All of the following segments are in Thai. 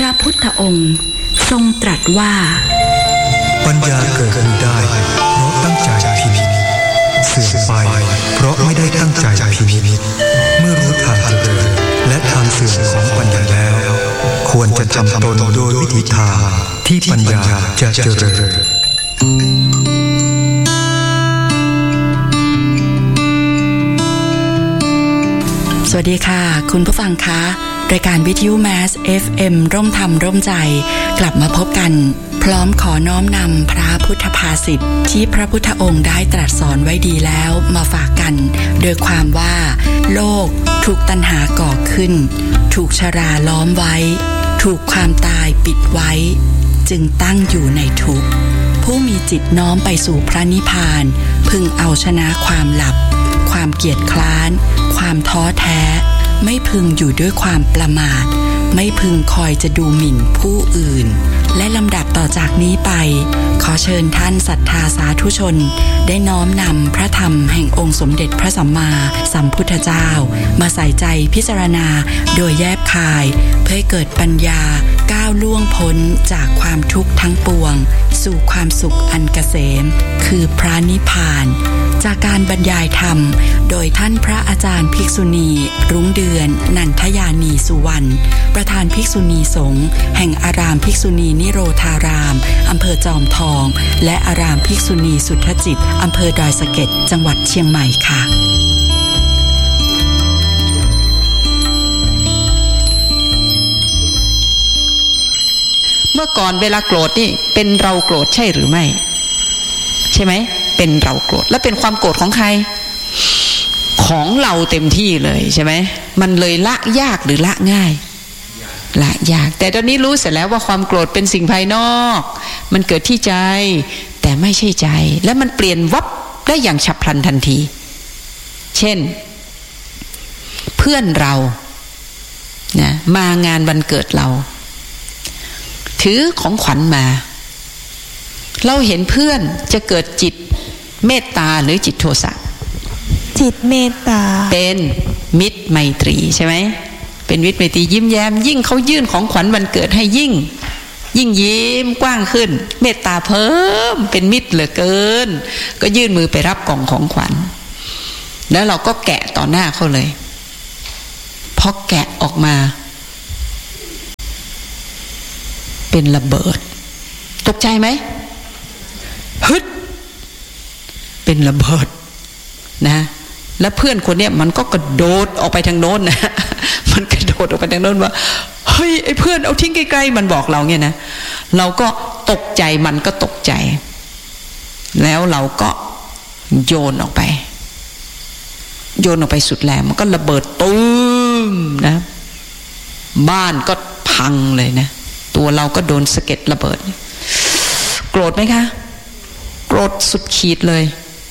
ระพุทธองค์ทรงตรัสว่าปัญญาเกิดขึ้นได้เพราะตั้งใจพินิจเสื่อมไปเพราะไม่ได้ตั้งใจพินิจเมื่อรู้ทางเจริญและทางเสื่อมของปัญญาแล้วควรจะทำตนโดยวิธีทางที่ปัญญาจะเจริญสวัสดีค่ะคุณผู้ฟังคะรายการวิทยุแมส FM ร่มธรรมร่มใจกลับมาพบกันพร้อมขอน้อมนำพระพุทธภาษิตที่พระพุทธองค์ได้ตรัสสอนไว้ดีแล้วมาฝากกันโดยความว่าโลกถูกตัณหาก่อขึ้นถูกชราล้อมไว้ถูกความตายปิดไว้จึงตั้งอยู่ในทุกข์ผู้มีจิตน้อมไปสู่พระนิพพานพึงเอาชนะความหลับความเกียจคร้านความท้อแท้ไม่พึงอยู่ด้วยความประมาทไม่พึงคอยจะดูหมิ่นผู้อื่นและลำดับต่อจากนี้ไปขอเชิญท่านศรัทธาสาธุชนได้น้อมนำพระธรรมแห่งองค์สมเด็จพระสัมมาสัมพุทธเจ้ามาใส่ใจพิจารณาโดยแยบคายเพื่อให้เกิดปัญญาก้าวล่วงพ้นจากความทุกข์ทั้งปวงสู่ความสุขอันเกษมคือพระนิพพานจากการบรรยายธรรมโดยท่านพระอาจารย์ภิกษุณีรุ้งเดือนนันทยานีสุวรรณประธานภิกษุณีสงฆ์แห่งอารามภิกษุณีนิโรธารามอำเภอจอมทองและอารามภิกษุณีสุทธจิตอำเภอดอยสะเก็ดจังหวัดเชียงใหม่ค่ะเมื่อก่อนเวลาโกรธนี่เป็นเราโกรธใช่หรือไม่ใช่ไหมเป็นเราโกรธและเป็นความโกรธของใครของเราเต็มที่เลยใช่ไหมมันเลยละยากหรือละง่ายละยากแต่ตอนนี้รู้เสร็จแล้วว่าความโกรธเป็นสิ่งภายนอกมันเกิดที่ใจแต่ไม่ใช่ใจและมันเปลี่ยนวับได้อย่างฉับพลันทันทีเช่นเพื่อนเรานะมางานวันเกิดเราถือของขวัญมาเราเห็นเพื่อนจะเกิดจิตเมตตาหรือจิตโทสะจิตเมตตาเป็นมิตรไมตรีใช่ไหมเป็นมิตรไมตรียิ้มแย้มยิ่งเขายื่นของขวัญวันเกิดให้ยิ่งยิ้มกว้างขึ้นเมตตาเพิ่มเป็นมิตรเหลือเกินก็ยื่นมือไปรับกล่องของขวัญแล้วเราก็แกะต่อหน้าเขาเลยพอแกะออกมาเป็นระเบิดตกใจไหมฮึดเป็นระเบิดนะแล้วเพื่อนคนเนี้ยมันก็กระโดดออกไปทางโน้นนะมันกระโดดออกไปทางโน้นว่าเฮ้ยไอ้เพื่อนเอาทิ้งไกลๆมันบอกเราเนี่ยนะเราก็ตกใจมันก็ตกใจแล้วเราก็โยนออกไปสุดแรงมันก็ระเบิดตุ้มนะบ้านก็พังเลยนะตัวเราก็โดนสะเก็ดระเบิดโกรธไหมคะโกรธสุดขีดเลย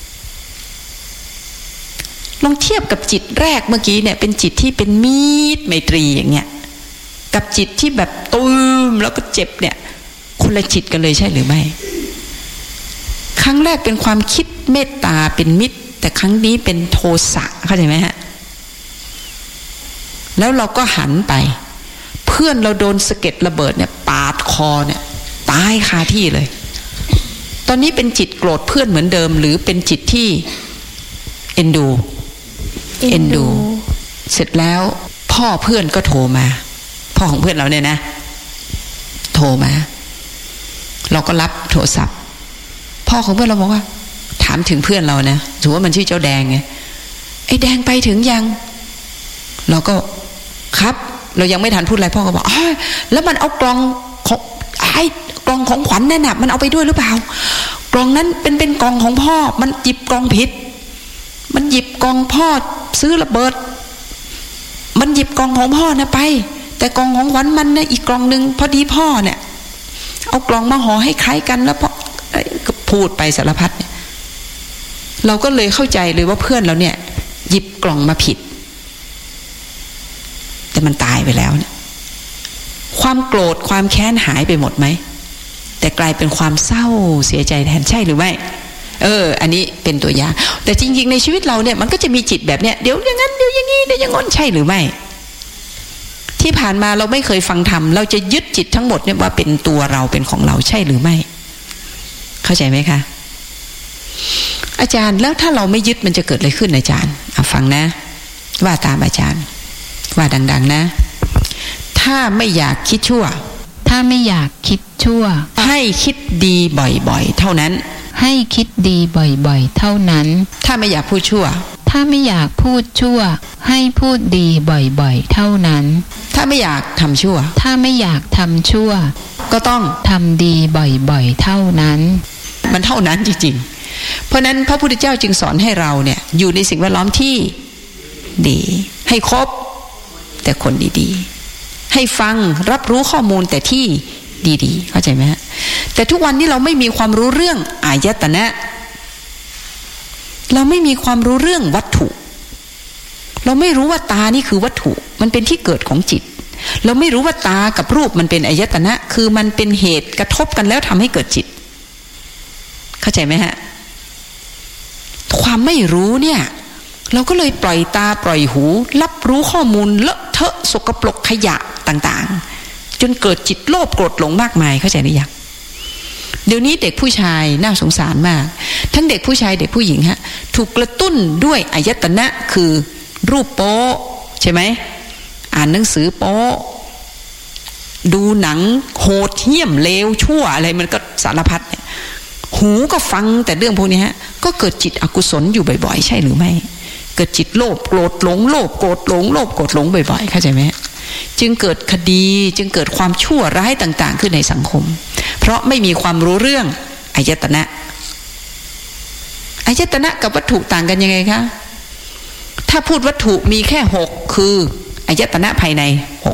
ลองเทียบกับจิตแรกเมื่อกี้เนี่ยเป็นจิตที่เป็นมิตรไมตรีอย่างเงี้ยกับจิตที่แบบตุ้มแล้วก็เจ็บเนี่ยคนละจิตกันเลยใช่หรือไม่ครั้งแรกเป็นความคิดเมตตาเป็นมิตรแต่ครั้งนี้เป็นโทสะเข้าใจไหมฮะแล้วเราก็หันไปเพื่อนเราโดนสะเก็ดระเบิดเนี่ยปาดคอเนี่ยตายคาที่เลยตอนนี้เป็นจิตโกรธเพื่อนเหมือนเดิมหรือเป็นจิตที่เอ็นดูเสร็จแล้วพ่อเพื่อนก็โทรมาพ่อของเพื่อนเราเนี่ยนะโทรมาเราก็รับโทรศัพท์พ่อของเพื่อนเราบอกว่าถามถึงเพื่อนเรานะถือว่ามันชื่อเจ้าแดงไงไอ้แดงไปถึงยังเราก็ครับเรายังไม่ทันพูดอะไรพ่อก็บอกอ๋อแล้วมันเอากล่องของไอ้กล่องของขวัญนั่นน่ะมันเอาไปด้วยหรือเปล่ากล่องนั้นเป็นกล่องของพ่อมันหยิบกล่องผิดมันหยิบกล่องพ่อซื้อระเบิดมันหยิบกล่องของพ่อนะไปแต่กล่องของขวัญมันนะอีกกล่องนึงพอดีพ่อเนี่ยเอากล่องมาห่อให้คล้ายกันแล้วพ่อก็พูดไปสารพัดเนี่ยเราก็เลยเข้าใจเลยว่าเพื่อนเราเนี่ยหยิบกล่องมาผิดแต่มันตายไปแล้วเนี่ยความโกรธความแค้นหายไปหมดไหมแต่กลายเป็นความเศร้าเสียใจแทนใช่หรือไม่อันนี้เป็นตัวอย่างแต่จริงๆในชีวิตเราเนี่ยมันก็จะมีจิตแบบเนี้ยเดี๋ยวอย่างนั้นเดี๋ยวอย่างนี้เดี๋ยวอย่างงั้นใช่หรือไม่ทที่ผ่านมาเราไม่เคยฟังธรรมเราจะยึดจิตทั้งหมดเนี่ยว่าเป็นตัวเราเป็นของเราใช่หรือไม่เข้าใจไหมคะอาจารย์แล้วถ้าเราไม่ยึดมันจะเกิดอะไรขึ้นอาจารย์ฟังนะว่าตามอาจารย์ว่าดังๆนะถ้าไม่อยากคิดชั่วถ้าไม่อยากคิดชั่วให้คิดดีบ่อยๆเท่านั้นให้คิดดีบ่อยๆเท่านั้นถ้าไม่อยากพูดชั่วถ้าไม่อยากพูดชั่วให้พูดดีบ่อยๆเท่านั้นถ้าไม่อยากทำชั่วถ้าไม่อยากทำชั่วก็ต้องทำดีบ่อยๆเท่านั้นมันเท่านั้นจริงๆเพราะนั้นพระพุทธเจ้าจึงสอนให้เราเนี่ยอยู่ในสิ่งแวดล้อมที่ดีให้คบแต่คนดีๆให้ฟังรับรู้ข้อมูลแต่ที่ดีๆเข้าใจไหมฮะแต่ทุกวันนี้เราไม่มีความรู้เรื่องอายตนะเราไม่มีความรู้เรื่องวัตถุเราไม่รู้ว่าตานี่คือวัตถุมันเป็นที่เกิดของจิตเราไม่รู้ว่าตากับรูปมันเป็นอายตนะคือมันเป็นเหตุกระทบกันแล้วทำให้เกิดจิตเข้าใจไหมฮะความไม่รู้เนี่ยเราก็เลยปล่อยตาปล่อยหูรับรู้ข้อมูลเลอะเทอะสกปรกขยะต่างๆจนเกิดจิตโลภโกรธหลงมากมายเข้าใจหรือยังเดี๋ยวนี้เด็กผู้ชายน่าสงสารมากทั้งเด็กผู้ชายเด็กผู้หญิงฮะถูกกระตุ้นด้วยอายตนะคือรูปโป๊ใช่ไหมอ่านหนังสือโป๊ดูหนังโหดเหี้ยมเลวชั่วอะไรมันก็สารพัดเนี่ยหูก็ฟังแต่เรื่องพวกนี้ฮะก็เกิดจิตอกุศลอยู่บ่อยๆใช่หรือไม่เกิดจิตโลภโกรธหลงโลภโกรธหลงโลภโกรธหลงบ่อยๆเข้าใจไหมจึงเกิดคดีจึงเกิดความชั่วร้ายต่างๆขึ้นในสังคมเพราะไม่มีความรู้เรื่องอายตนะอายตนะกับวัตถุต่างกันยังไงคะถ้าพูดวัตถุมีแค่6คืออายตนะภายใน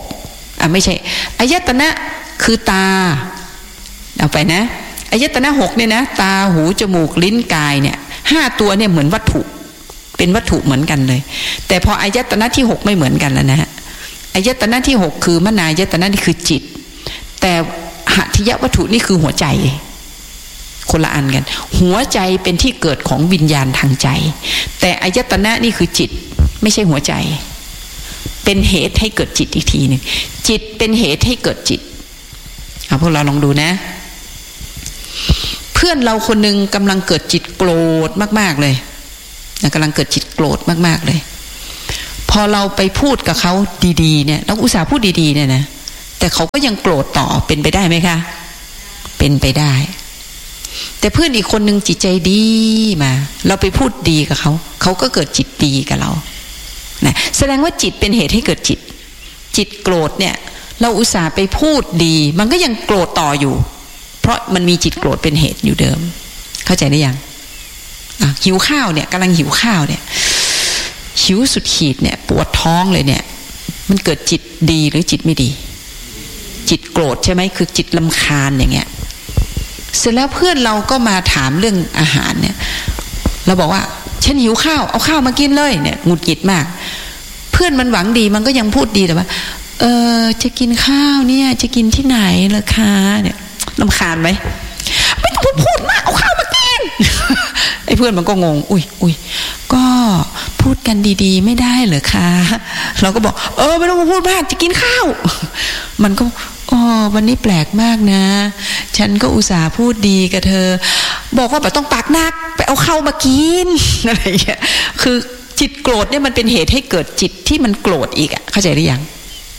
6ไม่ใช่อายตนะคือตาเอาไปนะอายตนะ6เนี่ยนะตาหูจมูกลิ้นกายเนี่ย5ตัวเนี่ยเหมือนวัตถุเป็นวัตถุเหมือนกันเลยแต่พออายตนะที่6ไม่เหมือนกันแล้วนะฮะอายตนะที่6คือมนายตนะนี่คือจิตแต่หัตถยวัตถุนี่คือหัวใจคนละอันกันหัวใจเป็นที่เกิดของวิญญาณทางใจแต่อายตนะนี่คือจิตไม่ใช่หัวใจเป็นเหตุให้เกิดจิตอีกทีนึงจิตเป็นเหตุให้เกิดจิตพวกเราลองดูนะเพื่อนเราคนหนึ่งกำลังเกิดจิตโกรธมากๆเลยกำลังเกิดจิตโกรธมากๆเลยพอเราไปพูดกับเขาดีๆเนี่ยเราอุตส่าห์พูดดีๆเนี่ยนะแต่เขาก็ยังโกรธต่อเป็นไปได้ไหมคะเป็นไปได้แต่เพื่อนอีกคนนึงจิตใจดีมาเราไปพูดดีกับเขาเขาก็เกิดจิตดีกับเรานะแสดงว่าจิตเป็นเหตุให้เกิดจิตโกรธเนี่ยเราอุตส่าห์ไปพูดดีมันก็ยังโกรธต่ออยู่เพราะมันมีจิตโกรธเป็นเหตุอยู่เดิมเข้าใจได้ยังหิวข้าวเนี่ยกำลังหิวข้าวเนี่ยหิวสุดขีดเนี่ยปวดท้องเลยเนี่ยมันเกิดจิตดีหรือจิตไม่ดีจิตโกรธใช่ไหมคือจิตรำคาญอย่างเงี้ยเสร็จแล้วเพื่อนเราก็มาถามเรื่องอาหารเนี่ยเราบอกว่าฉันหิวข้าวเอาข้าวมากินเลยเนี่ยหงุดหงิดมากเพื่อนมันหวังดีมันก็ยังพูดดีแต่ว่าจะกินข้าวเนี่ยจะกินที่ไหนล่ะคะเนี่ยรำคาญไหมไม่ต้องพูดมากเอาข้าวมากินไอ้เพื่อนมันก็งงอุ้ยก็พูดกันดีๆไม่ได้เหรอคะเราก็บอกไม่ต้องพูดมากจะกินข้าวมันก็วันนี้แปลกมากนะฉันก็อุตส่าห์พูดดีกับเธอบอกว่าแบบต้องปากนักไปเอาข้าวมากินอะไรอย่างเงี้ยคือจิตโกรธเนี่ยมันเป็นเหตุให้เกิดจิตที่มันโกรธอีกเข้าใจหรือยัง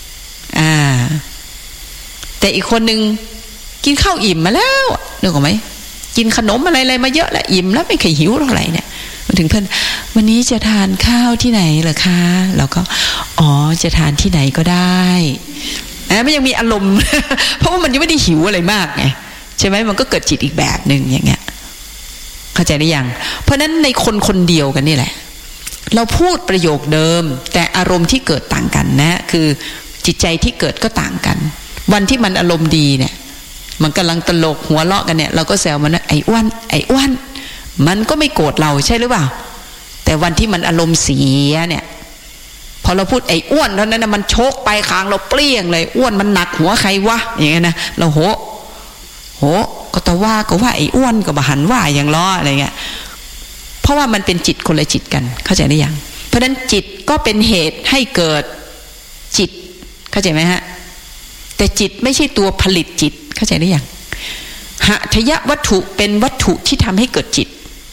แต่อีกคนนึงกินข้าวอิ่มมาแล้วนึกออกไหมกินขนมอะไรมาเยอะแล้วอิ่มแล้วไม่เคยหิวเท่าไหร่เนี่ยมาถึงเพื่อนวันนี้จะทานข้าวที่ไหนเหรอคะเราก็จะทานที่ไหนก็ได้มันยังมีอารมณ์ เพราะว่ามันยังไม่ได้หิวอะไรมากไงใช่ไหมมันก็เกิดจิตอีกแบบหนึ่งอย่างเงี้ยเข้าใจหรือยังเพราะนั้นในคนเดียวกันนี่แหละเราพูดประโยคเดิมแต่อารมณ์ที่เกิดต่างกันนะคือจิตใจที่เกิดก็ต่างกันวันที่มันอารมณ์ดีเนี่ยมันกำลังตลกหัวเราะกันเนี่ยเราก็แซวมันนะไอ้อ้วนมันก็ไม่โกรธเราใช่หรือเปล่าแต่วันที่มันอารมณ์เสียเนี่ยพอเราพูดไอ้อ้วนเท่านั้นนะมันโชกไปคางเราเปรี้ยงเลยอ้วนมันหนักหัวใครวะอย่างเงี้ยนะเราโหก็ตะว่าก็ว่าไอ้อ้วนก็บ่หันว่าอย่างล้ออะไรเงี้ยเพราะว่ามันเป็นจิตคนละจิตกันเข้าใจหรือยังเพราะฉะนั้นจิตก็เป็นเหตุให้เกิดจิตเข้าใจไหมฮะแต่จิตไม่ใช่ตัวผลิตจิตเข้าใจหรือยังหัตถยวัตถุเป็นวัตถุที่ทำให้เกิดจิต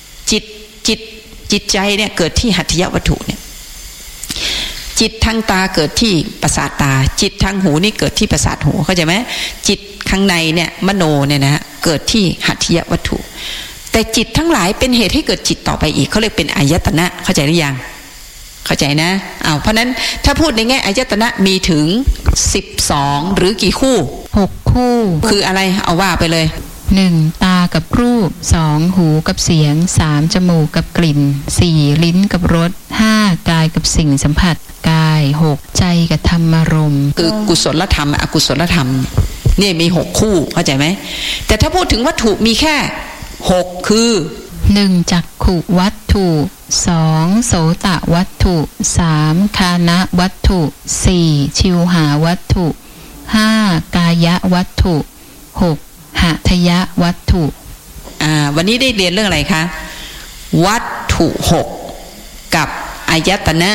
ใจเนี่ยเกิดที่หัตถยวัตถุเนี่ยจิตทางตาเกิดที่ประสาทตาจิตทางหูนี่เกิดที่ประสาทหูเข้าใจไหมจิตข้างในเนี่ยมโนเนี่ยนะเกิดที่หัตถยวัตถุแต่จิตทั้งหลายเป็นเหตุให้เกิดจิตต่อไปอีกเขาเรียกเป็นอายตนะเข้าใจหรือยังเข้าใจนะเพราะนั้นถ้าพูดในแง่อายตนะมีถึง12หรือกี่คู่ 6คู่คืออะไรเอาว่าไปเลย 1ตากับรูป2หูกับเสียง3จมูกกับกลิ่น4ลิ้นกับรส5กายกับสิ่งสัมผัสกาย6ใจกับธรรมารมณ์คือกุศลธรรมอกุศลธรรมนี่มี6คู่เข้าใจไหมแต่ถ้าพูดถึงวัตถุมีแค่6คือ 1จักขุวัตถุ2โสตวัตถุ3คานะวัตถุ4ชิวหาวัตถุ5กายะวัตถุ6หัตถยวัตถุวันนี้ได้เรียนเรื่องอะไรคะวัตถุ6กับอายตนะ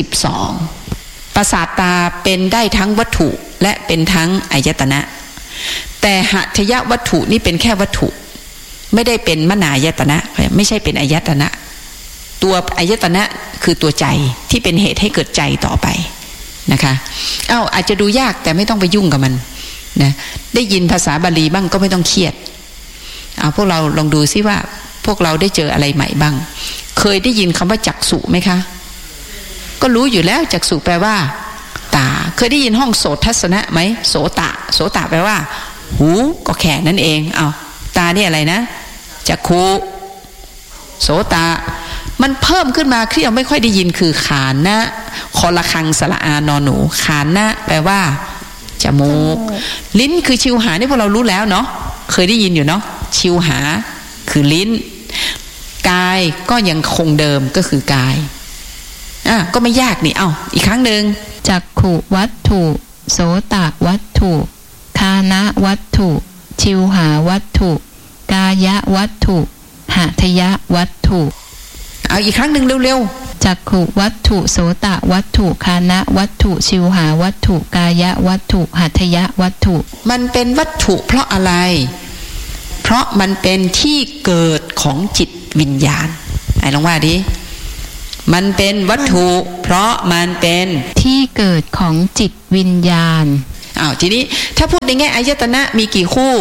12ประสาทตาเป็นได้ทั้งวัตถุและเป็นทั้งอายตนะแต่หัตถยวัตถุนี่เป็นแค่วัตถุไม่ได้เป็นมนายตนะไม่ใช่เป็นอายตนะตัวอายตนะคือตัวใจที่เป็นเหตุให้เกิดใจต่อไปนะคะอาจจะดูยากแต่ไม่ต้องไปยุ่งกับมันนะได้ยินภาษาบาลีบ้างก็ไม่ต้องเครียดพวกเราลองดูซิว่าพวกเราได้เจออะไรใหม่บ้างเคยได้ยินคำว่าจักษุไหมคะก็รู้อยู่แล้วจักษุแปลว่าตาเคยได้ยินห้องโสตทัศนะไหมโสตแปลว่าหูก็แค่นั่นเองตานี่อะไรนะจักขุโสตมันเพิ่มขึ้นมาที่เราไม่ค่อยได้ยินคือขานะคอละคังสระอานอนหนูขานะแปลว่าจมูกลิ้นคือชิวหานี่พวกเรารู้แล้วเนาะเคยได้ยินอยู่เนาะชิวหาคือลิ้นกายก็ยังคงเดิมก็คือกายก็ไม่ยากนี่อีกครั้งหนึ่งจักขุวัตถุโสตวัตถุคานะวัตถุชิวหาวัตถุกายะวัตถุหัตถยวัตถุเอาอีกครั้งหนึ่งเร็วๆจักขุวัตถุโสตวัตถุคานะวัตถุชิวหาวัตถุกายะวัตถุหัตถยวัตถุมันเป็นวัตถุเพราะอะไรเพราะมันเป็นที่เกิดของจิตวิญญาณลองว่าดิมันเป็นวัตถุเพราะมันเป็นที่เกิดของจิตวิญญาณทีนี้ถ้าพูดในแง่อายตนะมีกี่คู่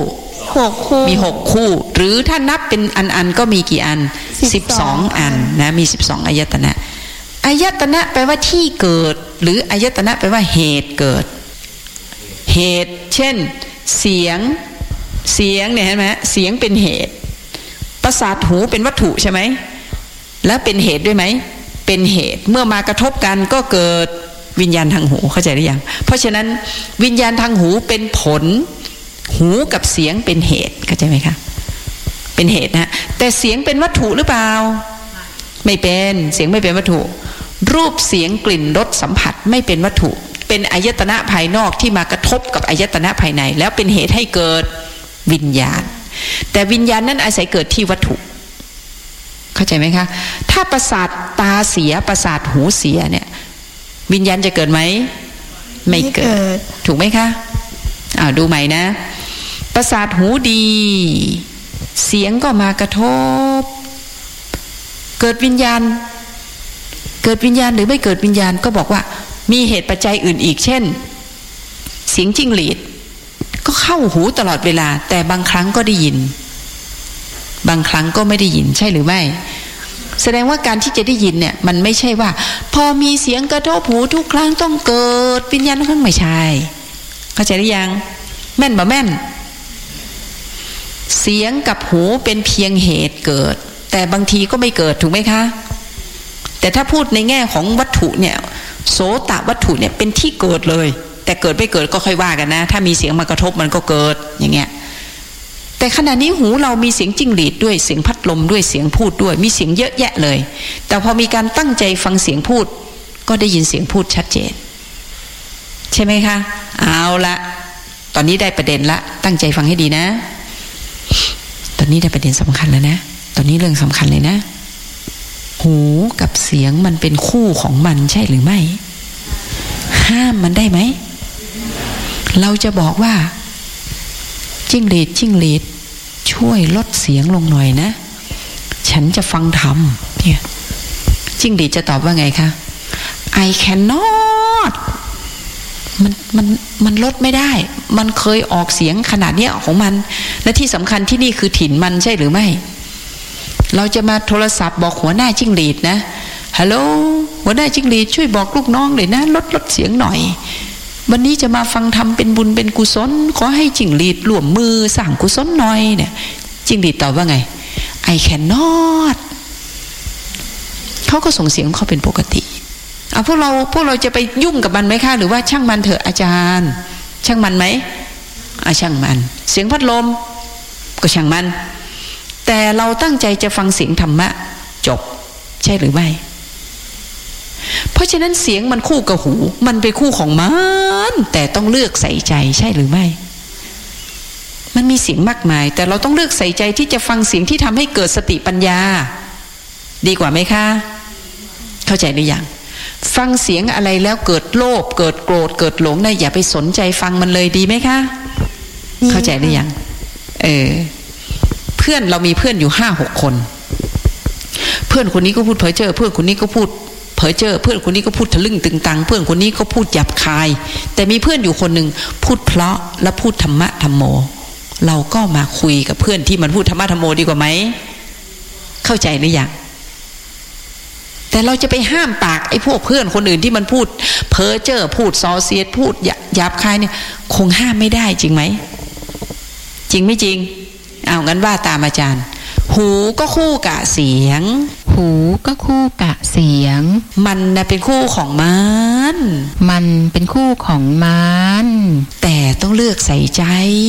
6คู่มี6คู่หรือถ้านับเป็นอันก็มีกี่อัน12อันนะมี12อายตนะอายตนะแปลว่าที่เกิดหรืออายตนะแปลว่าเหตุเกิดเหตุเช่นเสียงเนี่ยเห็นไหมเสียงเป็นเหตุประสาทหูเป็นวัตถุใช่ไหมแล้วเป็นเหตุด้วยไหมเป็นเหตุเมื่อมากระทบกันก็เกิดวิญญาณทางหูเข้าใจหรือยังเพราะฉะนั้นวิญญาณทางหูเป็นผลหูกับเสียงเป็นเหตุเข้าใจไหมคะเป็นเหตุนะแต่เสียงเป็นวัตถุหรือเปล่าไม่เป็นเสียงไม่เป็นวัตถุรูปเสียงกลิ่นรสสัมผัสไม่เป็นวัตถุเป็นอายตนะภายนอกที่มากระทบกับอายตนะภายในแล้วเป็นเหตุให้เกิดวิญญาณแต่วิญญาณนั้นอาศัยเกิดที่วัตถุเข้าใจไหมคะถ้าประสาทตาเสียประสาทหูเสียเนี่ยวิญญาณจะเกิดไหมไม่เกิดถูกไหมคะดูใหม่นะประสาทหูดีเสียงก็มากระทบเกิดวิญญาณหรือไม่เกิดวิญญาณก็บอกว่ามีเหตุปัจจัยอื่นอีกเช่นเสียงจิ้งหรีดก็เข้าหูตลอดเวลาแต่บางครั้งก็ได้ยินบางครั้งก็ไม่ได้ยินใช่หรือไม่แสดงว่าการที่จะได้ยินเนี่ยมันไม่ใช่ว่าพอมีเสียงกระทบหูทุกครั้งต้องเกิดวิญญาณทั้งไม่ใช่เข้าใจหรือยังแม่นบ่แม่นเสียงกับหูเป็นเพียงเหตุเกิดแต่บางทีก็ไม่เกิดถูกไหมคะแต่ถ้าพูดในแง่ของวัตถุเนี่ยโสตวัตถุเนี่ยเป็นที่เกิดเลยแต่เกิดไม่เกิดก็ค่อยว่ากันนะถ้ามีเสียงมากระทบมันก็เกิดอย่างเงี้ยแต่ขณะนี้หูเรามีเสียงจิ้งหรีดด้วยเสียงพัดลมด้วยเสียงพูดด้วยมีเสียงเยอะแยะเลยแต่พอมีการตั้งใจฟังเสียงพูดก็ได้ยินเสียงพูดชัดเจนใช่ไหมคะเอาละตอนนี้ได้ประเด็นละตั้งใจฟังให้ดีนะตอนนี้ได้ประเด็นสำคัญแล้วนะตอนนี้เรื่องสำคัญเลยนะหูกับเสียงมันเป็นคู่ของมันใช่หรือไม่ห้ามมันได้ไหมเราจะบอกว่าจิ้งหรีดช่วยลดเสียงลงหน่อยนะฉันจะฟังธรรมเนี่ยจิ้งหรีดจะตอบว่าไงคะ I cannot มันลดไม่ได้มันเคยออกเสียงขนาดนี้ของมันและที่สำคัญที่นี่คือถิ่นมันใช่หรือไม่เราจะมาโทรศัพท์บอกหัวหน้าจิ้งหรีดนะฮัลโหลหัวหน้าจิ้งหรีดช่วยบอกลูกน้องเลยนะลดเสียงหน่อยวันนี้จะมาฟังธรรมเป็นบุญเป็นกุศลขอให้จิ้งหรีดร่วมมือสร้างกุศลหน่อยเนี่ยจิ้งหรีดตอบว่าไง I cannot เขาก็ส่งเสียงเขาเป็นปกติพวกเราจะไปยุ่งกับมันไหมคะหรือว่าช่างมันเถอะอาจารย์ช่างมันไหมช่างมันเสียงพัดลมก็ช่างมันแต่เราตั้งใจจะฟังเสียงธรรมะจบใช่หรือไม่เพราะฉะนั้นเสียงมันคู่กับหูมันเป็นคู่ของมันแต่ต้องเลือกใส่ใจใช่หรือไม่มันมีเสียงมากมายแต่เราต้องเลือกใส่ใจที่จะฟังเสียงที่ทำให้เกิดสติปัญญาดีกว่าไหมคะเข้าใจหรือยังฟังเสียงอะไรแล้วเกิดโลภเกิดโกรธเกิดหลงนะอย่าไปสนใจฟังมันเลยดีไหมคะเข้าใจหรือยังเพื่อนเรามีเพื่อนอยู่ 5-6 คนเพื่อนคนนี้ก็พูดเพ้อเจ้อเพื่อนคนนี้ก็พูดเพ้อเจ้อเพื่อนคนนี้ก็พูดทะลึ่งตึงตังเพื่อนคนนี้ก็พูดหยาบคายแต่มีเพื่อนอยู่คนหนึ่งพูดเพราะและพูดธรรมะธรรมโมเราก็มาคุยกับเพื่อนที่มันพูดธรรมะธรรมโมดีกว่าไหมเข้าใจหรือยังแต่เราจะไปห้ามปากไอ้พวกเพื่อนคนอื่นที่มันพูดเพ้อเจ้อพูดส่อเสียดพูดหยาบคายเนี่ยคงห้ามไม่ได้จริงไหมจริงไม่จริงงั้นว่าตามอาจารย์หูก็คู่กะเสียงหูก็คู่กะเสียงมันนะเป็นคู่ของมันเป็นคู่ของมันแต่ต้องเลือกใส่ใจ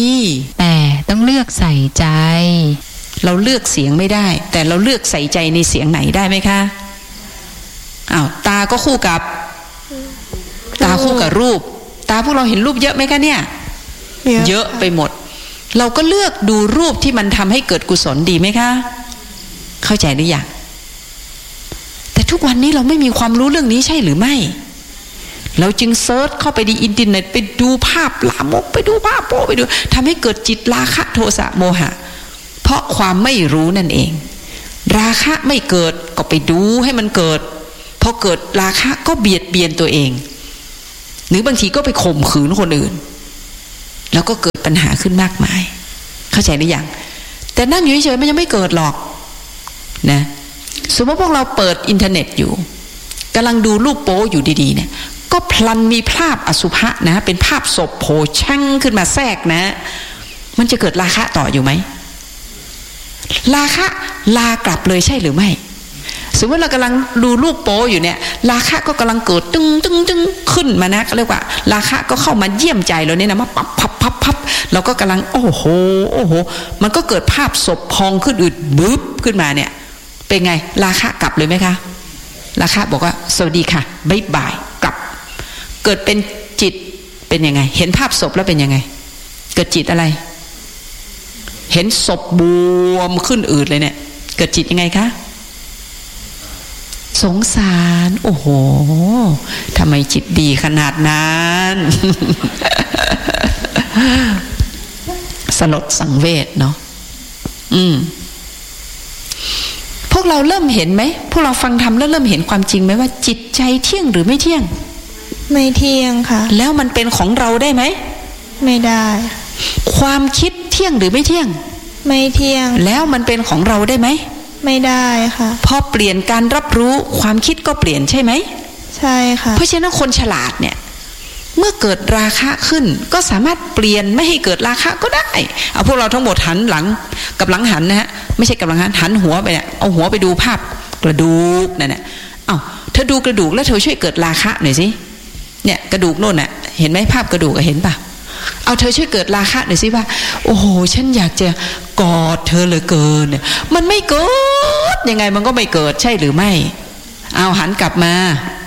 เราเลือกเสียงไม่ได้แต่เราเลือกใส่ใจในเสียงไหนได้ไหมคะตาก็คู่กับตาคู่กับรูปตาพวกเราเห็นรูปเยอะไหมคะเนี่ยเยอะไปหมดเราก็เลือกดูรูปที่มันทำให้เกิดกุศลดีไหมคะเข้าใจหรือยังแต่ทุกวันนี้เราไม่มีความรู้เรื่องนี้ใช่หรือไม่เราจึงเซิร์ชเข้าไปในอินเทอร์เน็ตไปดูภาพลามกไปดูภาพโป๊ไปดูทำให้เกิดจิตราคะโทสะโมหะเพราะความไม่รู้นั่นเองราคะไม่เกิดก็ไปดูให้มันเกิดพอเกิดราคะก็เบียดเบียนตัวเองหรือบางทีก็ไปข่มขืนคนอื่นแล้วก็เกิดปัญหาขึ้นมากมายเข้าใจหรือยังแต่นั่งอยู่เฉยๆมันยังไม่เกิดหรอกนะสมมติพวกเราเปิดอินเทอร์เน็ตอยู่กำลังดูรูปโป๊อยู่ดีๆเนี่ยก็พลันมีภาพอสุภะนะเป็นภาพศพโผล่ชั่งขึ้นมาแทรกนะมันจะเกิดราคะต่ออยู่ไหมราคะลากลับเลยใช่หรือไม่สมมติเรากำลังดูรูปโป๊อยู่เนี่ยราคะก็กำลังเกิดตึ้งขึ้นมานะเรียกว่าราคะก็เข้ามาเยี่ยมใจเราเนี่ยนะมาพับเราก็กำลังโอ้โหมันก็เกิดภาพศพพองขึ้นอืดบึ๊บขึ้นมาเนี่ยเป็นไงราคะกลับเลยไหมคะราคะบอกว่าสวัสดีค่ะบ๊ายบายกลับเกิดเป็นจิตเป็นยังไงเห็นภาพศพแล้วเป็นยังไงเกิดจิตอะไรเห็นศพบวมขึ้นอืดเลยเนี่ยเกิดจิตยังไงคะสงสารโอ้โหทำไมจิตดีขนาดนั้น สลดสังเวชเนาะพวกเราเริ่มเห็นไหมพวกเราฟังธรรมแล้วเริ่มเห็นความจริงไหมว่าจิตใจเที่ยงหรือไม่เที่ยงไม่เที่ยงค่ะแล้วมันเป็นของเราได้ไหมไม่ได้ความคิดเที่ยงหรือไม่เที่ยงไม่เที่ยงแล้วมันเป็นของเราได้ไหมไม่ได้ค่ะพอเปลี่ยนการรับรู้ความคิดก็เปลี่ยนใช่ไหมใช่ค่ะเพราะฉะนั้นคนฉลาดเนี่ยเมื่อเกิดราคะขึ้นก็สามารถเปลี่ยนไม่ให้เกิดราคะก็ได้เอาพวกเราทั้งหมดหันหลังกับหลังหันนะฮะไม่ใช่กับหลังหันหัวไปเนี่ยเอาหัวไปดูภาพกระดูกนั่นน่ะเธอดูกระดูกแล้วเธอช่วยเกิดราคะหน่อยสิเนี่ยกระดูกโน่นน่ะเห็นไหมภาพกระดูกเห็นป่ะเอาเธอช่วยเกิดราคะหน่อยสิว่าโอ้โหฉันอยากจะกอดเธอเหลือเกินเนี่ยมันไม่เกิดยังไงมันก็ไม่เกิดใช่หรือไม่เอาหันกลับมา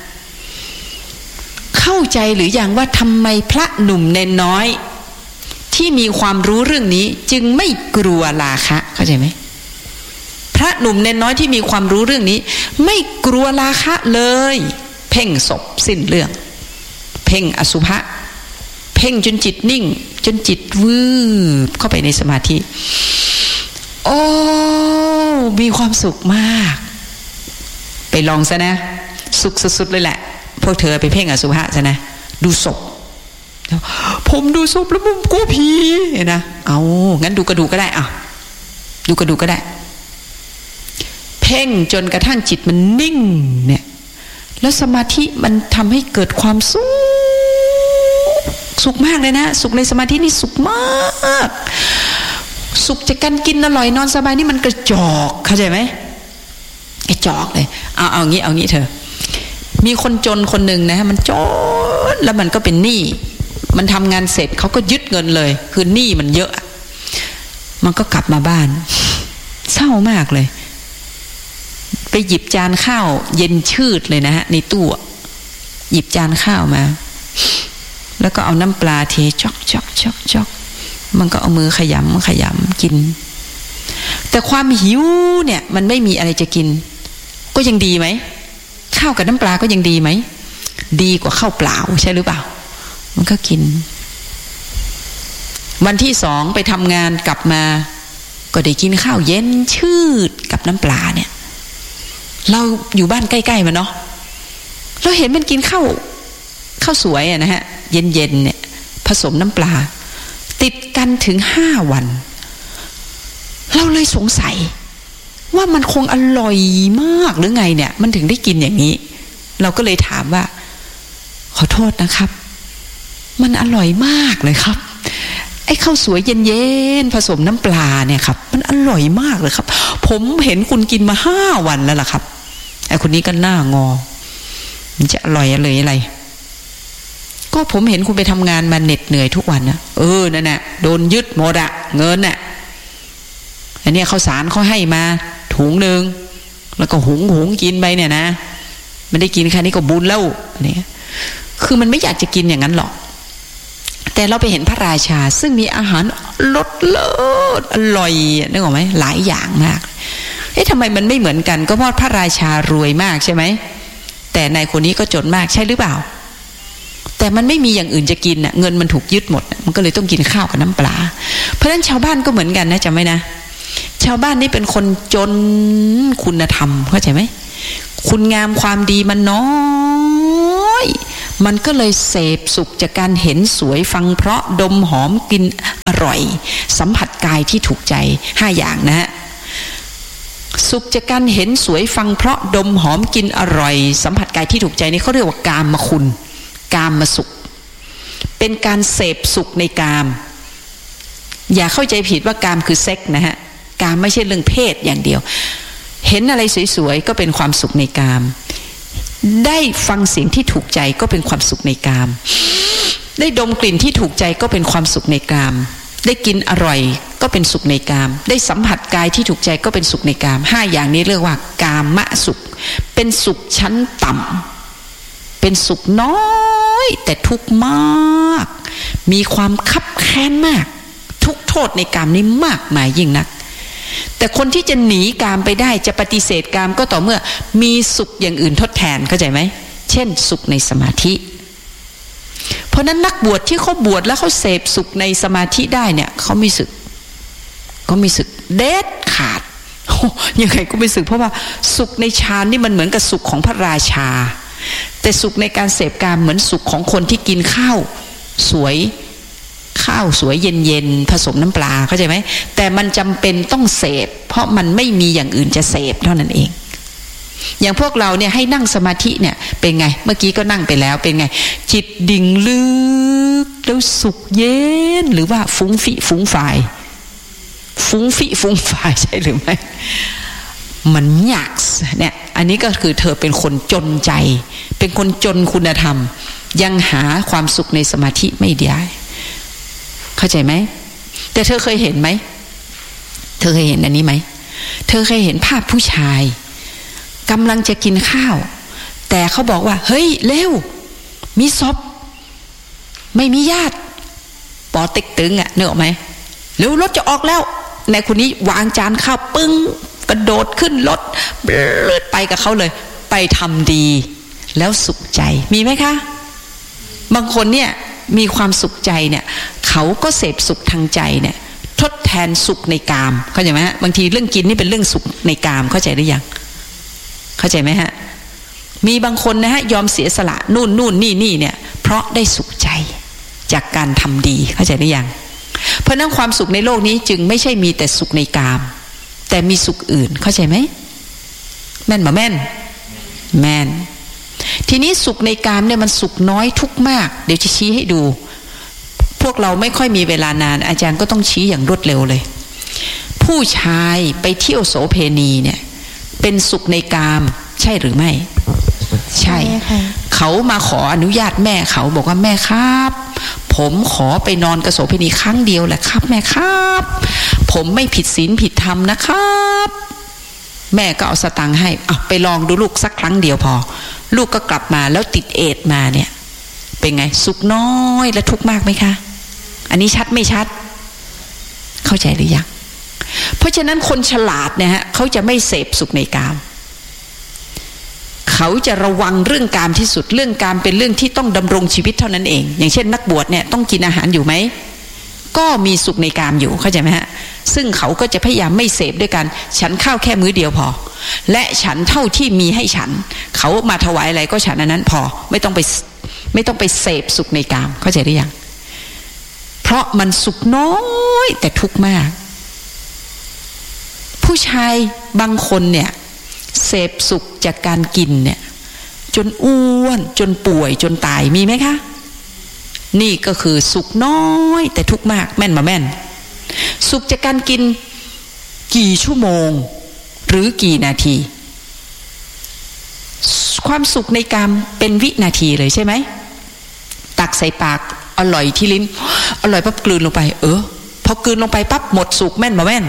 เข้าใจหรือยังว่าทำไมพระหนุ่มเนนน้อยที่มีความรู้เรื่องนี้จึงไม่กลัวราคะเข้าใจไหมพระหนุ่มเนนน้อยที่มีความรู้เรื่องนี้ไม่กลัวราคะเลยเพ่งศพสิ้นเรื่องเพ่งอสุภะเพ่พ่งจนจิตนิ่งจนจิตวืบเข้าไปในสมาธิโอ้มีความสุขมากไปลองซะนะสุขสุดๆเลยแหละพวกเธอไปเพ่งอสุภะซะนะดูศพผมดูศพแล้วผมกลัวผีนะเอางั้นดูกระดูกก็ได้อ่ะดูกระดูกก็ได้เพ่งจนกระทั่งจิตมันนิ่งเนี่ยแล้วสมาธิมันทำให้เกิดความสุขมากเลยนะสุขในสมาธินี่สุขมากสุขจากการกินอร่อยนอนสบายนี่มันกระจอกเข้าใจไหมกระจอกเลยเอางี้เธอมีคนจนคนหนึ่งนะมันจนแล้วมันก็เป็นหนี้มันทำงานเสร็จเขาก็ยึดเงินเลยคือหนี้มันเยอะมันก็กลับมาบ้านเศร้ามากเลยไปหยิบจานข้าวเย็นชืดเลยนะฮะในตู้หยิบจานข้าวมาแล้วก็เอาน้ำปลาเทจอกมันก็เอามือขยำกินแต่ความหิวเนี่ยมันไม่มีอะไรจะกินก็ยังดีไหมข้าวกับน้ำปลาก็ยังดีไหมดีกว่าข้าวเปล่าใช่หรือเปล่ามันก็กินวันที่2ไปทำงานกลับมาก็ได้กินข้าวเย็นชืดกับน้ำปลาเนี่ยเราอยู่บ้านใกล้ๆมันเนาะเราเห็นมันกินข้าวสวยอะนะฮะเย็นๆเนี่ยผสมน้ำปลาติดกันถึง5 วันเราเลยสงสัยว่ามันคงอร่อยมากหรือไงเนี่ยมันถึงได้กินอย่างนี้เราก็เลยถามว่าขอโทษนะครับมันอร่อยมากเลยครับไอ้ข้าวสวยเย็นๆผสมน้ำปลาเนี่ยครับมันอร่อยมากเลยครับผมเห็นคุณกินมา5 วันแล้วล่ะครับไอ้คนนี้ก็หน้างอมันจะอร่อยอะไรก็ผมเห็นคุณไปทำงานมาเหน็ดเหนื่อยทุกวันนะนั่นแหละโดนยึดหมดอะเงินน่ะอันนี้ข้าวสารเขาให้มาถุงนึงแล้วก็หุงกินไปเนี่ยนะมันได้กินแค่นี้ก็บุญแล้วเนี่ยคือมันไม่อยากจะกินอย่างนั้นหรอกแต่เราไปเห็นพระราชาซึ่งมีอาหารรสเลิศอร่อยนึกออกไหมหลายอย่างมากทำไมมันไม่เหมือนกันก็เพราะพระราชารวยมากใช่ไหมแต่นายคนนี้ก็จนมากใช่หรือเปล่าแต่มันไม่มีอย่างอื่นจะกินน่ะเงินมันถูกยึดหมดมันก็เลยต้องกินข้าวกับน้ำปลาเพราะฉะนั้นชาวบ้านก็เหมือนกันนะจำไว้นะชาวบ้านนี่เป็นคนจนคุณธรรมเข้าใจไหมคุณงามความดีมันน้อยมันก็เลยเสพสุขจากการเห็นสวยฟังเพราะดมหอมกินอร่อยสัมผัสกายที่ถูกใจ5 อย่างนะฮะสุขจากการเห็นสวยฟังเพราะดมหอมกินอร่อยสัมผัสกายที่ถูกใจนี่เขาเรียกว่ากามคุณกามสุขเป็นการเสพสุขในกามอย่าเข้าใจผิดว่ากามคือเซ็กนะฮะกามไม่ใช่เรื่องเพศอย่างเดียวเห็นอะไรสวยๆก็เป็นความสุขในกามได้ฟังเสียงที่ถูกใจก็เป็นความสุขในกามได้ดมกลิ่นที่ถูกใจก็เป็นความสุขในกามได้กินอร่อยก็เป็นสุขในกามได้สัมผัสกายที่ถูกใจก็เป็นสุขในกาม5 อย่างนี้เรียกว่ากามสุขเป็นสุขชั้นต่ำเป็นสุขน้อยแต่ทุกข์มากมีความคับแค้นมากทุกโทษในกามนี้มากมายยิ่งนักแต่คนที่จะหนีกามไปได้จะปฏิเสธกามก็ต่อเมื่อมีสุขอย่างอื่นทดแทนเข้าใจไหมเช่นสุขในสมาธิเพราะนั้นนักบวชที่เขาบวชแล้วเขาเสพสุขในสมาธิได้เนี่ยเขามีสึกเด็ดขาดยังไงก็ไม่สึกเพราะว่าสุขในฌานนี่มันเหมือนกับสุขของพระราชาแต่สุขในการเสพกามเหมือนสุขของคนที่กินข้าวสวยเย็นๆผสมน้ำปลาเข้าใจไหมแต่มันจำเป็นต้องเสพเพราะมันไม่มีอย่างอื่นจะเสพเท่านั้นเองอย่างพวกเราเนี่ยให้นั่งสมาธิเนี่ยเป็นไงเมื่อกี้ก็นั่งไปแล้วเป็นไงจิตดิ่งลึกแล้วสุขเย็นหรือว่าฟุ้งฟิฟุ้งฝ่ายใช่หรือไม่มันยากเนี่ยอันนี้ก็คือเธอเป็นคนจนใจเป็นคนจนคุณธรรมยังหาความสุขในสมาธิไม่ได้เข้าใจไหมแต่เธอเคยเห็นไหมเธอเคยเห็นอันนี้ไหมเธอเคยเห็นภาพผู้ชายกำลังจะกินข้าวแต่เขาบอกว่าเฮ้ยเร็วมีศพไม่มีญาติปอเต็กตึงอ่ะนึกออกไหมเร็วรถจะออกแล้วในคนนี้วางจานข้าวปึ้งกระโดดขึ้นรถเลือดไปกับเขาเลยไปทำดีแล้วสุขใจมีไหมคะบางคนเนี่ยมีความสุขใจเนี่ยเขาก็เสพสุขทางใจเนี่ยทดแทนสุขในกามเข้าใจไหมฮะบางทีเรื่องกินนี่เป็นเรื่องสุขในกามเข้าใจหรือยังเข้าใจไหมฮะมีบางคนนะฮะยอมเสียสละนู่นนี่เนี่ยเพราะได้สุขใจจากการทำดีเข้าใจหรือยังเพราะนั้นความสุขในโลกนี้จึงไม่ใช่มีแต่สุขในกามแต่มีสุขอื่นเข้าใจไหมแม่นบ่แม่นแม่นทีนี้สุขในกามเนี่ยมันสุขน้อยทุกมากเดี๋ยวจะชี้ให้ดูพวกเราไม่ค่อยมีเวลานานอาจารย์ก็ต้องชี้อย่างรวดเร็วเลยผู้ชายไปเที่ยวโสเภณีเนี่ยเป็นสุขในกามใช่หรือไม่ใช่เขามาขออนุญาตแม่เขาบอกว่าแม่ครับผมขอไปนอนกับโสเภณีครั้งเดียวแหละครับแม่ครับผมไม่ผิดศีลผิดธรรมนะครับแม่ก็เอาสตังค์ให้เอาไปลองดูลูกสักครั้งเดียวพอลูกก็กลับมาแล้วติดเอดมาเนี่ยเป็นไงสุขน้อยและทุกข์มากไหมคะอันนี้ชัดไม่ชัดเข้าใจหรือยังเพราะฉะนั้นคนฉลาดเนี่ยฮะเขาจะไม่เสพสุขในกามเขาจะระวังเรื่องกามที่สุดเรื่องกามเป็นเรื่องที่ต้องดำรงชีวิตเท่านั้นเองอย่างเช่นนักบวชเนี่ยต้องกินอาหารอยู่ไหมก็มีสุขในกามอยู่เข้าใจไหมฮะซึ่งเขาก็จะพยายามไม่เสพด้วยกันฉันข้าวแค่มื้อเดียวพอและฉันเท่าที่มีให้ฉันเขามาถวายอะไรก็ฉันอันนั้นพอไม่ต้องไปเสพสุขในกามเข้าใจหรือยังเพราะมันสุขน้อยแต่ทุกข์มากผู้ชายบางคนเนี่ยเสพสุขจากการกินเนี่ยจนอ้วนจนป่วยจนตายมีไหมคะนี่ก็คือสุขน้อยแต่ทุกข์มากแม่นมาแม่นสุขจากการกินกี่ชั่วโมงหรือกี่นาทีความสุขในกามเป็นวินาทีเลยใช่ไหมตักใส่ปากอร่อยที่ลิ้นอร่อยปั๊บกลืนลงไปพอกลืนลงไปปั๊บหมดสุขแม่นมาแม่น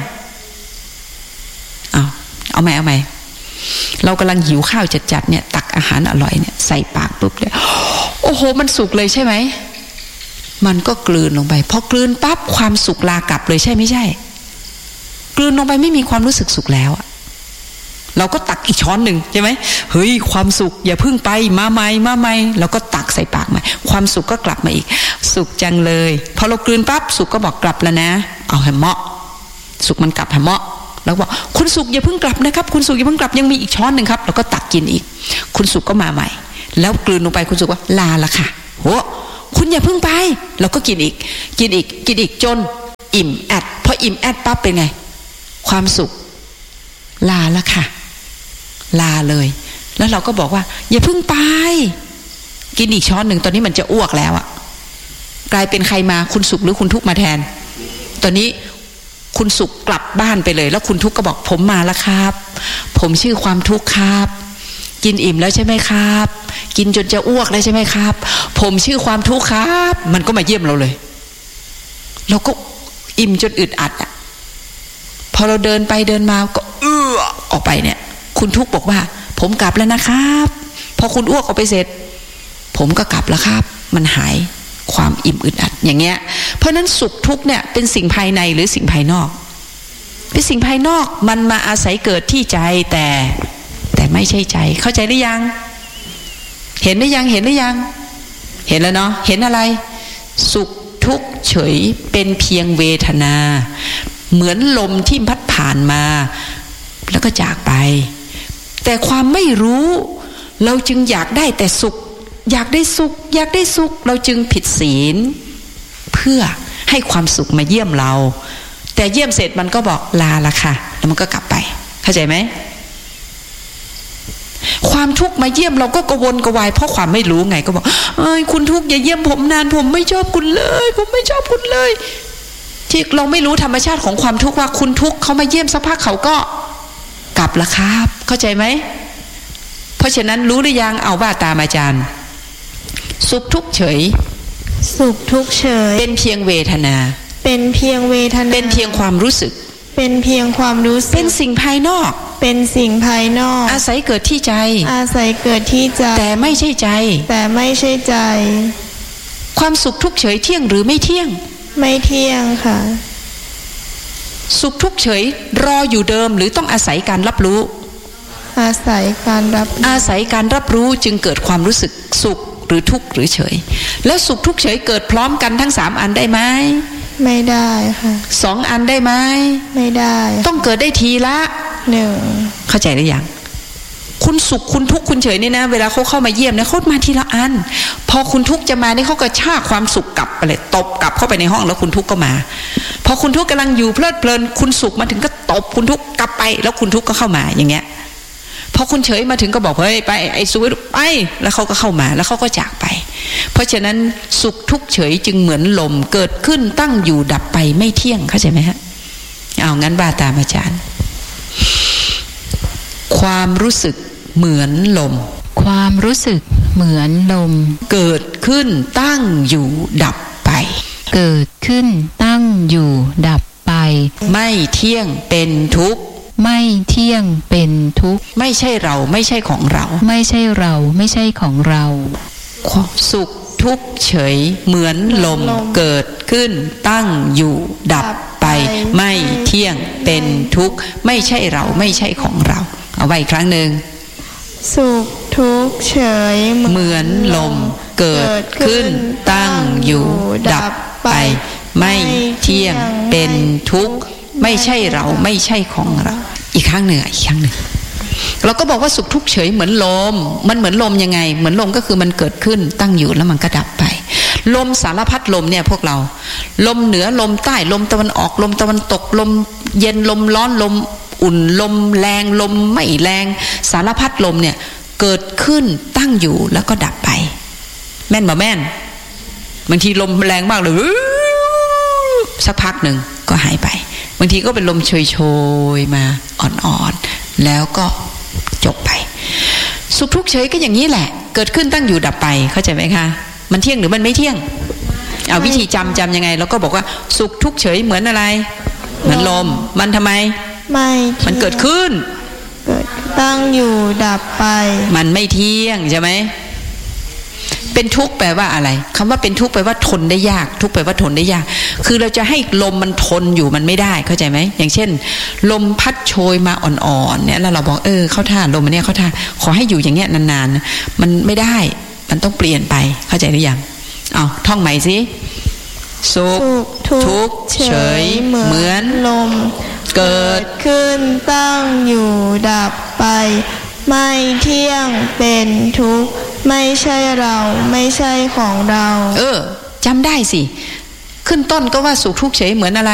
เอาใหม่เรากำลังหิวข้าวจัดๆเนี่ยตักอาหารอร่อยเนี่ยใส่ปากปุ๊บเลยโอ้โหมันสุขเลยใช่ไหมมันก็กลืนลงไปพอกลืนปั๊บความสุขลากลับเลยใช่ไม่ใช่กลืนลงไปไม่มีความรู้สึกสุขแล้วเราก็ตักอีกช้อนหนึ่งใช่ไหมเฮ้ยความสุขอย่าพึ่งไปมาใหม่เราก็ตักใส่ปากใหม่ความสุขก็กลับมาอีกสุขจังเลยพอเรากลืนปั๊บสุขก็บอกกลับแล้วนะเอาให้เหมาะสุขมันกลับให้เหมาะแล้วบอกคุณสุขอย่าเพิ่งกลับนะครับคุณสุขอย่าเพิ่งกลับยังมีอีกช้อนหนึ่งครับแล้วก็ตักกินอีกคุณสุขก็มาใหม่แล้วกลืนลงไปคุณสุขว่าลาละค่ะโหคุณอย่าเพิ่งไปเราก็กินอีกจนอิ่มแอดพออิ่มแอดปั๊บเป็นไงความสุขลาละค่ะลาเลยแล้วเราก็บอกว่าอย่าเพิ่งไปกินอีกช้อนหนึ่งตอนนี้มันจะอ้วกแล้วกลายเป็นใครมาคุณสุขหรือคุณทุกข์มาแทนตอนนี้คุณสุขกลับบ้านไปเลยแล้วคุณทุกข์ก็บอกผมมาแล้วครับผมชื่อความทุกข์ครับกินอิ่มแล้วใช่ไหมครับกินจนจะอ้วกแล้วใช่ไหมครับผมชื่อความทุกข์ครับมันก็มาเยี่ยมเราเลยเราก็อิ่มจนอึดอัดพอเราเดินไปเดินมาก็ออกไปเนี่ยคุณทุกข์บอกว่าผมกลับแล้วนะครับพอคุณอ้วกออกไปเสร็จผมก็กลับแล้วครับมันหายความอิ่มอึดอัดอย่างเงี้ยเพราะนั้นสุขทุกข์เนี่ยเป็นสิ่งภายในหรือสิ่งภายนอกเป็นสิ่งภายนอกมันมาอาศัยเกิดที่ใจแต่ไม่ใช่ใจเข้าใจหรือยังเห็นหรือยังเห็นแล้วเนาะเห็นอะไรสุขทุกข์เฉยเป็นเพียงเวทนาเหมือนลมที่พัดผ่านมาแล้วก็จากไปแต่ความไม่รู้เราจึงอยากได้แต่สุขอยากได้สุขเราจึงผิดศีลเพื่อให้ความสุขมาเยี่ยมเราแต่เยี่ยมเสร็จมันก็บอกลาละค่ะแล้วมันก็กลับไปเข้าใจไหมความทุกข์มาเยี่ยมเราก็กระวนกระวายเพราะความไม่รู้ไงก็บอกคุณทุกข์อย่าเยี่ยมผมนานผมไม่ชอบคุณเลยที่เราไม่รู้ธรรมชาติของความทุกข์ว่าคุณทุกข์เขามาเยี่ยมสักพักเขาก็กลับละครับเข้าใจไหมเพราะฉะนั้นรู้หรือยังเอาว่าตามอาจารย์สุขทุกข์เฉยเป็นเพียงเวทนาเป็นเพียงความรู้สึกเป็นสิ่งภายนอกอาศัยเกิดที่ใจแต่ไม่ใช่ใจความสุขทุกข์เฉยเที่ยงหรือไม่เที่ยงไม่เที่ยงค่ะสุขทุกข์เฉยรออยู่เดิมหรือต้องอาศัยการรับรู้อาศัยการรับรู้จึงเกิดความรู้สึกสุขหรือทุกข์หรือเฉยแล้วสุขทุกข์เฉยเกิดพร้อมกันทั้ง3อันได้ไหมไม่ได้ค่ะ 2อันได้ไหมไม่ได้ต้องเกิดได้ทีละ1เข้าใจหรือยังคุณสุขคุณทุกข์คุณเฉยนี่นะเวลาเขาเข้ามาเยี่ยมเนี่ยเขามาทีละอันพอคุณทุกข์จะมาเนี่ยเขาก็ชากความสุขกลับไปเลยตบกลับเข้าไปในห้องแล้วคุณทุกข์ก็มาพอคุณทุกข์กำลังอยู่เพลิดเพลินคุณสุขมาถึงก็ตบคุณทุกข์กลับไปแล้วคุณทุกข์ก็เข้ามาอย่างเงี้ยพอคุณเฉยมาถึงก็บอกเฮ้ยไปไอ้สุขไปแล้วเขาก็เข้ามาแล้วเขาก็จากไปเพราะฉะนั้นสุขทุกข์เฉยจึงเหมือนลมเกิดขึ้นตั้งอยู่ดับไปไม่เที่ยงเข้าใจไหมฮะเอางั้นว่าตามอาจารย์ความรู้สึกเหมือนลมความรู้สึกเหมือนลมเกิดขึ้นตั้งอยู่ดับไปเกิดขึ้นตั้งอยู่ดับไปไม่เที่ยงเป็นทุกข์ไม่เที่ยงเป็นทุกข์ไม่ใช่เราไม่ใช่ของเราไม่ใช่เราไม่ใช่ของเราสุขทุกข์เฉยเหมือนลมเกิดขึ้นตั้งอยู่ดับไปไม่เที่ยงเป็นทุกข์ไม่ใช่เราไม่ใช่ของเราเอาไว้อีกครั้งหนึ่งสุขทุกข์เฉยเหมือนลมเกิดขึ้นตั้งอยู่ดับไปไม่เที่ยงเป็นทุกข์ไม่ใช่เราไม่ใช่ของเราอีกครั้งหนึ่งเราก็บอกว่าสุขทุกข์เฉยเหมือนลมมันเหมือนลมยังไงเหมือนลมก็คือมันเกิดขึ้นตั้งอยู่แล้วมันก็ดับไปลมสารพัดลมเนี่ยพวกเราลมเหนือลมใต้ลมตะวันออกลมตะวันตกลมเย็นลมร้อนลมอุ่นลมแรงลมไม่แรงสารพัดลมเนี่ยเกิดขึ้นตั้งอยู่แล้วก็ดับไปแม่นบ่แม่นบางทีลมแรงมากเลยสักพักหนึ่งก็หายไปบางทีก็เป็นลมโชยๆมาอ่อนๆแล้วก็จบไปสุขทุกข์เฉยก็อย่างนี้แหละเกิดขึ้นตั้งอยู่ดับไปเข้าใจไหมคะมันเที่ยงหรือมันไม่เที่ยงเอาวิธีจำยังไงเราก็บอกว่าสุขทุกข์เฉยเหมือนอะไรเหมือนลมมันทำไมไม่มันเกิดขึ้นเกิดตั้งอยู่ดับไปมันไม่เที่ยงใช่ไหมเป็นทุกข์แปลว่าอะไรคำว่าเป็นทุกข์แปลว่าทนได้ยากทุกข์แปลว่าทนได้ยากคือเราจะให้ลมมันทนอยู่มันไม่ได้เข้าใจไหมอย่างเช่นลมพัดโชยมาอ่อนๆเนี่ยแล้วเราบอกเข้าท่าลมอันนี้เข้าท่าขอให้อยู่อย่างเงี้ยนานๆมันไม่ได้มันต้องเปลี่ยนไปเข้าใจหรือยังเอาท่องใหม่สิสุขทุกข์เฉยเหมือนลมเกิดขึ้นตั้งอยู่ดับไปไม่เที่ยงเป็นทุกข์ไม่ใช่เราไม่ใช่ของเราจำได้สิขึ้นต้นก็ว่าสุขทุกข์เฉยเหมือนอะไร